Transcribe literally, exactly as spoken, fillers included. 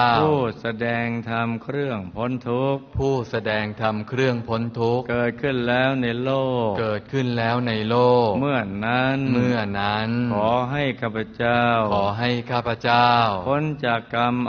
ผู้แสดงธรรมเครื่องพ้นทุกข์ผู้แสดงธรรมเครื่องพ้นทุกข์เกิดขึ้นแล้วในโลกเกิดขึ้นแล้วในโลกเมื่อนั้นเมื่อนั้นขอให้ข้าพเจ้าขอให้ข้าพเจ้าพ้นจากกรรม